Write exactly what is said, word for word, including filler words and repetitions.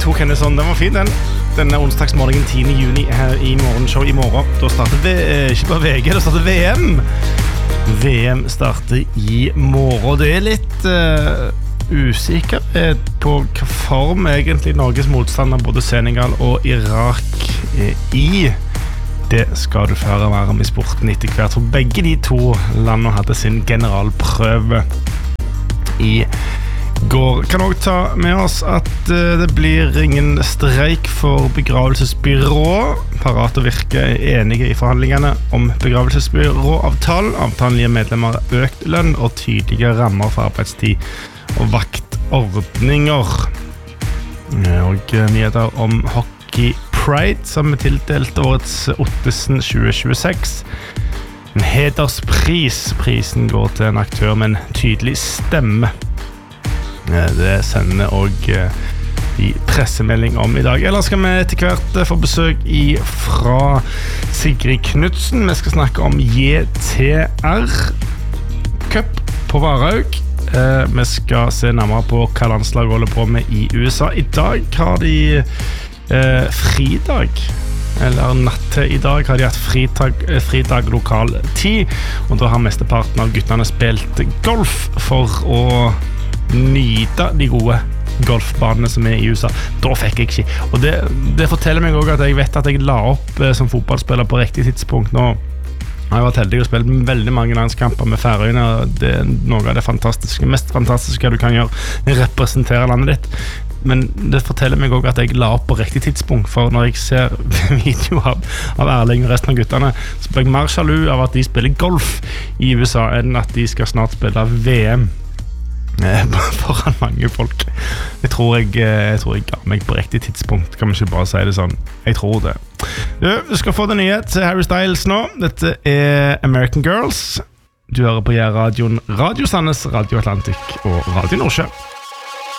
tok henne sånn, den var fin den. Denne onsdagsmorgen tiende juni her i Morgenshow i morgen. Da starter vi, ikke bare V G, da starter V M. V M starter i morgen. Det er litt uh, usikkerhet på hva form egentlig Norges motstander, både Senegal og Irak, er i. Det skal du føre være om i sporten etter hvert, for begge de to landene hadde sin generalprøve i går. Kan også ta med oss at uh, det blir ingen streik for begravelsesbyrå. Parat og Virke er enige i forhandlingene om begravelsesbyråavtalen. Avtalen gir medlemmer økt lønn og tydelige rammer for arbeidstid og vaktordninger. Og uh, nyheter om Hockey Pride, som er tildelt årets Ottesen tjue tjueseks. En hederspris. Prisen går til en aktør med en tydelig stemme. Det sender også i pressemelding om i dag. Eller skal vi til hvert få besøk i fra Sigrid Knudsen. Vi skal snakke om J T R Cup på Varhaug. Vi skal se nærmere på hva landslaget holder på med i U S A. I dag har de eh, fridag. Eller natt til i dag har de hatt fridag, fridag lokal tid. Og da har mesteparten av guttene spilt golf for å nyte de gode golfbanene som er i U S A. Da fikk jeg ikke. Og det, det forteller meg også at jeg vet at jeg la opp eh, som fotballspiller på riktig tidspunkt nå. Jeg har vært heldig å spille veldig mange landskamper med Færøyene. Det er noe av det fantastiske, mest fantastiske du kan gjøre, representere landet ditt. Men det forteller meg også at jeg la opp på riktig tidspunkt, for når jeg ser video av, av Erling og resten av guttene, så blir jeg mer sjalu av at de spiller golf i U S A enn at de skal snart spille V M foran mange folk. Jeg tror jeg, jeg tror jeg ga meg på riktig tidspunkt. Kan man ikke bare si det sånn? Jeg tror det. Du, du skal få det nye til Harry Styles nå. Dette er American Girls. Du hører på J-radioen Radio Sandnes, Radio Atlantic og Radio Nordsjø.